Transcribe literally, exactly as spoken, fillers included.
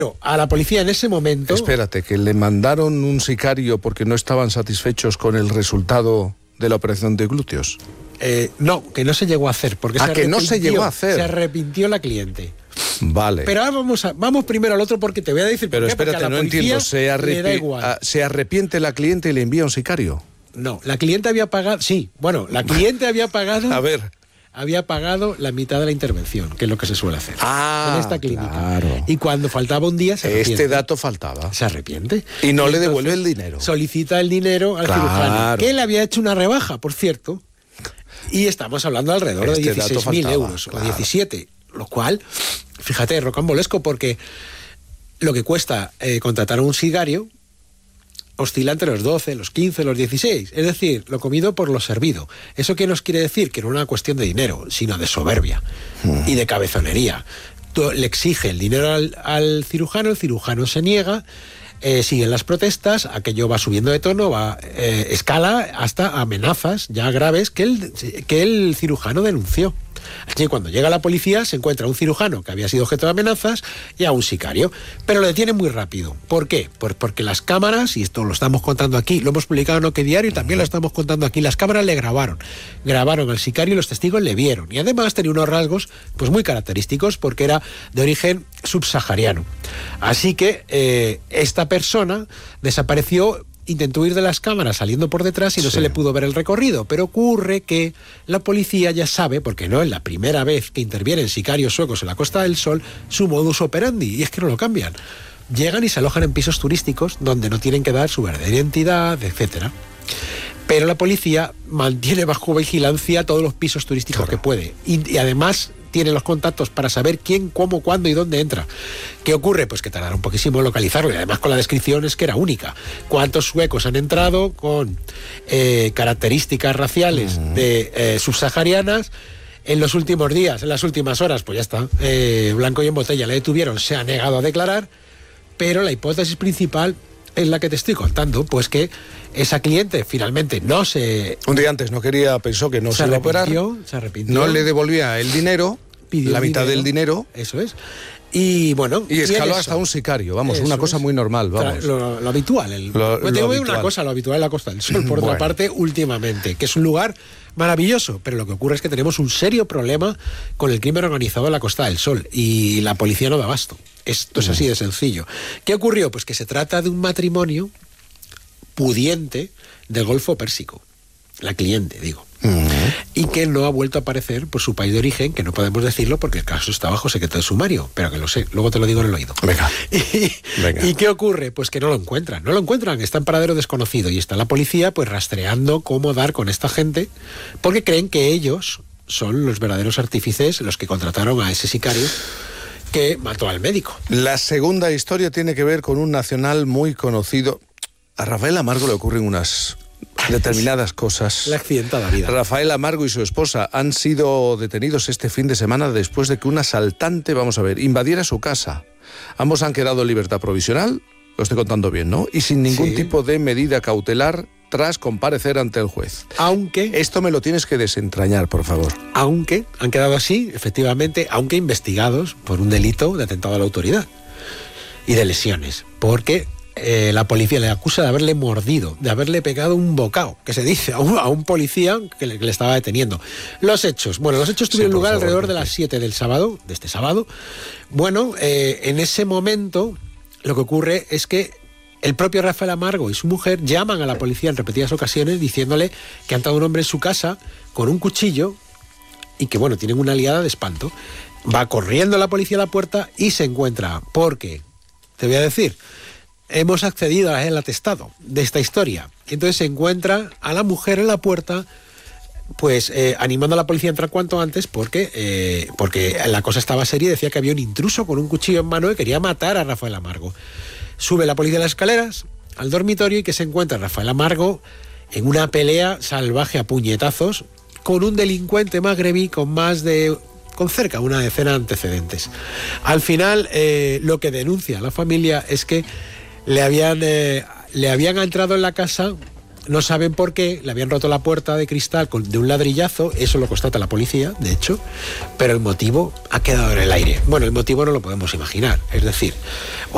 A la policía en ese momento... Espérate, que le mandaron un sicario porque no estaban satisfechos con el resultado de la operación de glúteos. Eh, no, que no se llegó a hacer. Porque ah, se que no se llegó a hacer. Se arrepintió la cliente. Vale. Pero ahora vamos, a, vamos primero al otro porque te voy a decir Pero por qué. espérate, porque a la no entiendo. ¿Se, le da igual. a, ¿Se arrepiente la cliente y le envía un sicario? No, la cliente había pagado... Sí, bueno, la cliente había pagado... A ver... había pagado la mitad de la intervención, que es lo que se suele hacer ah, en esta clínica. Claro. Y cuando faltaba un día, se arrepiente. Este dato faltaba. Se arrepiente. Y no y le devuelve el dinero. Solicita el dinero al claro. cirujano, que le había hecho una rebaja, por cierto. Y estamos hablando alrededor este de dieciséis mil euros, claro. o diecisiete. Lo cual, fíjate, rocambolesco, porque lo que cuesta eh, contratar a un sicario oscila entre los doce, los quince, los dieciséis. Es decir, lo comido por lo servido. ¿Eso qué nos quiere decir? Que no es una cuestión de dinero, sino de soberbia mm. y de cabezonería. Tú, le exige el dinero al, al cirujano, el cirujano se niega, eh, siguen las protestas, aquello va subiendo de tono, va eh, escala hasta amenazas ya graves que el, que el cirujano denunció. Así que cuando llega la policía se encuentra un cirujano que había sido objeto de amenazas y a un sicario, pero lo detiene muy rápido. ¿Por qué? Pues porque las cámaras, y esto lo estamos contando aquí, lo hemos publicado en OK Diario y también lo estamos contando aquí, las cámaras le grabaron, grabaron al sicario y los testigos le vieron, y además tenía unos rasgos pues muy característicos porque era de origen subsahariano. Así que eh, esta persona desapareció. Intentó huir de las cámaras saliendo por detrás y no sí. se le pudo ver el recorrido, pero ocurre que la policía ya sabe, porque no es la primera vez que intervienen sicarios suecos en la Costa del Sol, su modus operandi, y es que no lo cambian. Llegan y se alojan en pisos turísticos donde no tienen que dar su verdadera identidad, etcétera. Pero la policía mantiene bajo vigilancia todos los pisos turísticos claro. que puede, y, y además tiene los contactos para saber quién, cómo, cuándo y dónde entra. ¿Qué ocurre? Pues que tardará un poquísimo en localizarlo, y además con la descripción es que era única. ¿Cuántos suecos han entrado con eh, características raciales uh-huh. de eh, subsaharianas en los últimos días, en las últimas horas? Pues ya está, eh, blanco y en botella, le detuvieron, se ha negado a declarar, pero la hipótesis principal es la que te estoy contando, pues que esa cliente finalmente no se... Un día antes no quería, pensó que no se, se iba a operar, se arrepintió, no le devolvía el dinero, pidió la mitad dinero, del dinero. Eso es. Y bueno... Y escaló hasta un sicario, vamos, eso una cosa es. muy normal, vamos. Lo, lo habitual. El, lo, pues te lo voy habitual. una cosa, lo habitual en la Costa del Sol, por bueno. otra parte, últimamente, que es un lugar maravilloso, pero lo que ocurre es que tenemos un serio problema con el crimen organizado en la Costa del Sol y la policía no da abasto. Esto es así de sencillo. ¿Qué ocurrió? Pues que se trata de un matrimonio pudiente del Golfo Pérsico. La cliente, digo. Uh-huh. Y que no ha vuelto a aparecer por su país de origen, que no podemos decirlo porque el caso está bajo secreto de sumario, pero que lo sé, luego te lo digo en el oído. Venga. Y, Venga. ¿Y qué ocurre? Pues que no lo encuentran, no lo encuentran, está en paradero desconocido y está la policía pues rastreando cómo dar con esta gente, porque creen que ellos son los verdaderos artífices, los que contrataron a ese sicario que mató al médico. La segunda historia tiene que ver con un nacional muy conocido. A Rafael Amargo le ocurren unas determinadas cosas. La accidentada vida. Rafael Amargo y su esposa han sido detenidos este fin de semana después de que un asaltante, vamos a ver, invadiera su casa. Ambos han quedado en libertad provisional, lo estoy contando bien, ¿no? Y sin ningún sí. tipo de medida cautelar tras comparecer ante el juez. Aunque... Esto me lo tienes que desentrañar, por favor. Aunque han quedado así, efectivamente, aunque investigados por un delito de atentado a la autoridad y de lesiones, porque... Eh, la policía le acusa de haberle mordido, de haberle pegado un bocado, que se dice a un, a un policía que le, que le estaba deteniendo. Los hechos, bueno, los hechos tuvieron sí, lugar favor, alrededor de las siete del sábado, de este sábado. Bueno, eh, en ese momento lo que ocurre es que el propio Rafael Amargo y su mujer llaman a la policía en repetidas ocasiones diciéndole que han entrado un hombre en su casa con un cuchillo y que, bueno, tienen una liada de espanto. Va corriendo la policía a la puerta y se encuentra, porque, te voy a decir... Hemos accedido al atestado de esta historia. Entonces se encuentra a la mujer en la puerta, pues eh, animando a la policía a entrar cuanto antes, porque, eh, porque la cosa estaba seria y decía que había un intruso con un cuchillo en mano que quería matar a Rafael Amargo. Sube la policía a las escaleras al dormitorio y que se encuentra Rafael Amargo en una pelea salvaje a puñetazos con un delincuente magrebí con más de... con cerca de una decena de antecedentes. Al final, eh, lo que denuncia la familia es que Le habían, eh, le habían entrado en la casa, no saben por qué, le habían roto la puerta de cristal con, de un ladrillazo, eso lo constata la policía, de hecho, pero el motivo ha quedado en el aire. Bueno, el motivo no lo podemos imaginar, es decir,